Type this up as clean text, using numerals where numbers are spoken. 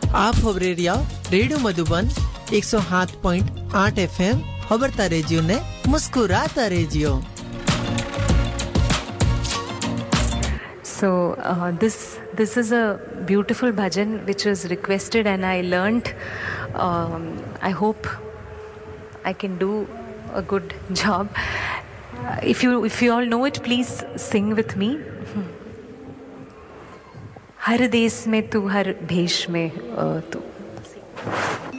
आप खबरेरिया radio Madhuban 107.8 FM खबरता रेजियो ने मुस्कुराता रेजियो. So this is a beautiful bhajan which was requested and I learnt. I hope I can do a good job. If you all know it, please sing with me. हर देश में तू हर भेष में तू.